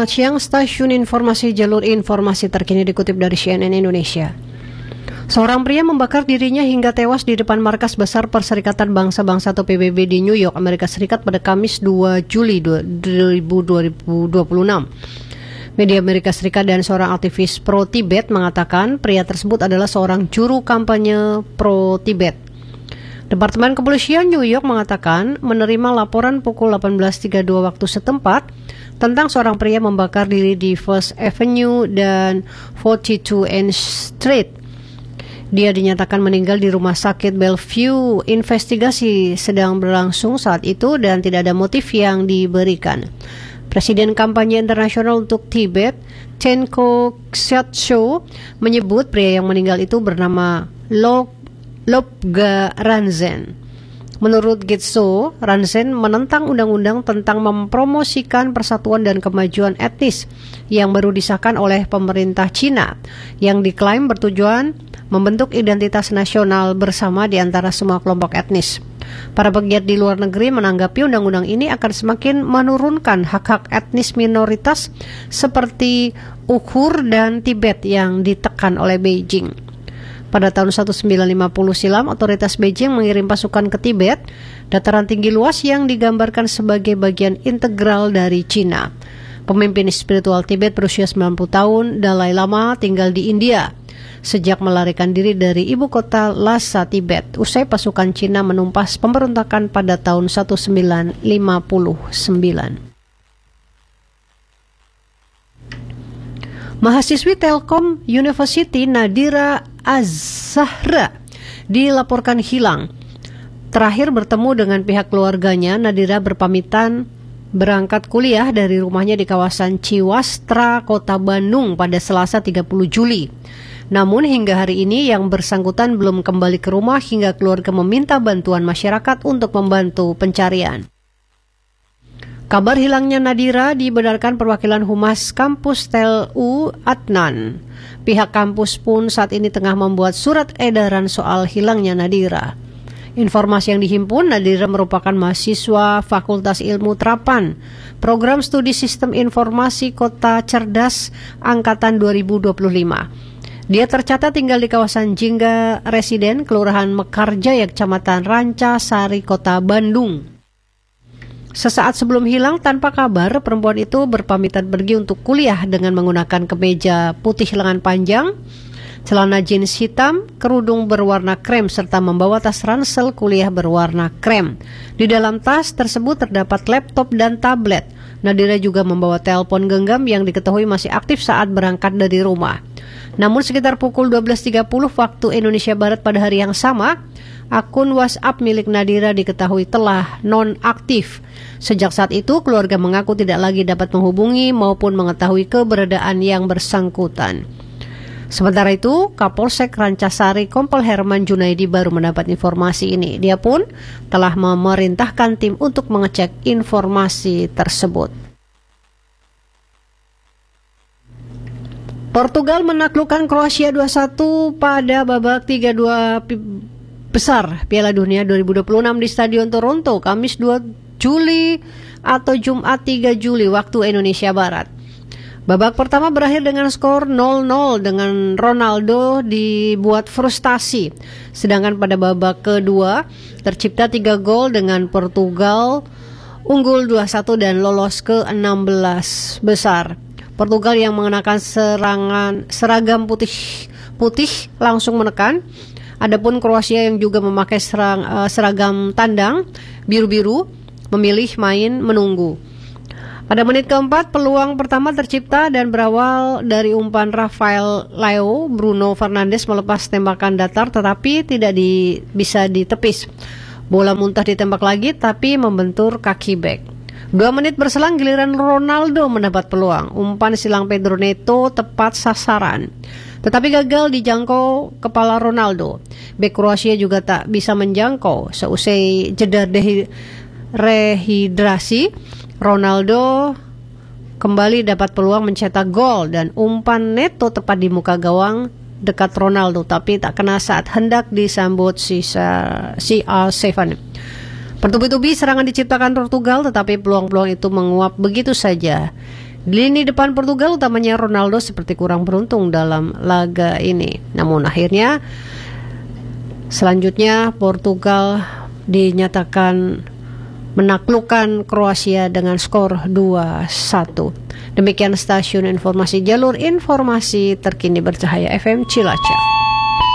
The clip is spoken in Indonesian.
Selamat siang, stasiun informasi jalur informasi terkini dikutip dari CNN Indonesia. Seorang pria membakar dirinya hingga tewas di depan markas besar Perserikatan Bangsa-Bangsa atau PBB di New York, Amerika Serikat pada Kamis 2 Juli 2026. Media Amerika Serikat dan seorang aktivis pro-Tibet mengatakan pria tersebut adalah seorang juru kampanye pro-Tibet. Departemen Kepolisian New York mengatakan menerima laporan pukul 18.32 waktu setempat tentang seorang pria membakar diri di First Avenue dan 42nd Street. Dia dinyatakan meninggal di rumah sakit Bellevue. Investigasi sedang berlangsung saat itu dan tidak ada motif yang diberikan. Presiden kampanye internasional untuk Tibet, Tenko Kyatso, menyebut pria yang meninggal itu bernama Lobga Ranzen. Menurut Gitso, Ranzen menentang undang-undang tentang mempromosikan persatuan dan kemajuan etnis yang baru disahkan oleh pemerintah Cina, yang diklaim bertujuan membentuk identitas nasional bersama di antara semua kelompok etnis. Para pegiat di luar negeri menanggapi undang-undang ini akan semakin menurunkan hak-hak etnis minoritas seperti Uyghur dan Tibet yang ditekan oleh Beijing. Pada tahun 1950 silam, otoritas Beijing mengirim pasukan ke Tibet, dataran tinggi luas yang digambarkan sebagai bagian integral dari Cina. Pemimpin spiritual Tibet berusia 90 tahun, Dalai Lama, tinggal di India sejak melarikan diri dari ibu kota Lhasa, Tibet, usai pasukan Cina menumpas pemberontakan pada tahun 1959. Mahasiswi Telkom University Nadira Az-Zahra dilaporkan hilang. Terakhir bertemu dengan pihak keluarganya, Nadira berpamitan berangkat kuliah dari rumahnya di kawasan Ciwastra, Kota Bandung pada Selasa 30 Juli. Namun hingga hari ini yang bersangkutan belum kembali ke rumah hingga keluarga meminta bantuan masyarakat untuk membantu pencarian. Kabar hilangnya Nadira dibenarkan perwakilan Humas Kampus TELU Adnan. Pihak kampus pun saat ini tengah membuat surat edaran soal hilangnya Nadira. Informasi yang dihimpun, Nadira merupakan mahasiswa Fakultas Ilmu Terapan, Program Studi Sistem Informasi Kota Cerdas Angkatan 2025. Dia tercatat tinggal di kawasan Jingga Residen, Kelurahan Mekarjaya, Kecamatan Ranca Sari, Kota Bandung. Sesaat sebelum hilang tanpa kabar, perempuan itu berpamitan pergi untuk kuliah dengan menggunakan kemeja putih lengan panjang, celana jeans hitam, kerudung berwarna krem, serta membawa tas ransel kuliah berwarna krem. Di dalam tas tersebut terdapat laptop dan tablet. Nadira juga membawa telepon genggam yang diketahui masih aktif saat berangkat dari rumah. Namun sekitar pukul 12.30 waktu Indonesia Barat pada hari yang sama, akun WhatsApp milik Nadira diketahui telah non-aktif. Sejak saat itu, keluarga mengaku tidak lagi dapat menghubungi maupun mengetahui keberadaan yang bersangkutan. Sementara itu, Kapolsek Rancasari Kompol Herman Junaidi baru mendapat informasi ini. Dia pun telah memerintahkan tim untuk mengecek informasi tersebut. Portugal menaklukkan Kroasia 2-1 pada babak 32 besar Piala Dunia 2026 di Stadion Toronto, Kamis 2 Juli atau Jumat 3 Juli waktu Indonesia Barat. Babak pertama berakhir dengan skor 0-0 dengan Ronaldo dibuat frustasi. Sedangkan pada babak kedua tercipta 3 gol dengan Portugal unggul 2-1 dan lolos ke 16 besar. Portugal yang mengenakan seragam putih langsung menekan. Adapun Kroasia yang juga memakai seragam tandang biru-biru memilih main menunggu. Pada menit keempat, peluang pertama tercipta dan berawal dari umpan Rafael Leao. Bruno Fernandes melepas tembakan datar tetapi tidak bisa ditepis. Bola muntah ditembak lagi tapi membentur kaki bek. 2 menit berselang giliran Ronaldo mendapat peluang. Umpan silang Pedro Neto tepat sasaran, tetapi gagal dijangkau kepala Ronaldo. Bek Kroasia juga tak bisa menjangkau. Seusai jeda rehidrasi, Ronaldo kembali dapat peluang mencetak gol dan umpan Neto tepat di muka gawang dekat Ronaldo, tapi tak kena saat hendak disambut si CR7. Bertubi-tubi serangan diciptakan Portugal, tetapi peluang-peluang itu menguap begitu saja. Di lini depan Portugal utamanya Ronaldo seperti kurang beruntung dalam laga ini. Namun akhirnya selanjutnya Portugal dinyatakan menaklukkan Kroasia dengan skor 2-1. Demikian stasiun informasi jalur informasi terkini bercahaya FM Cilacap.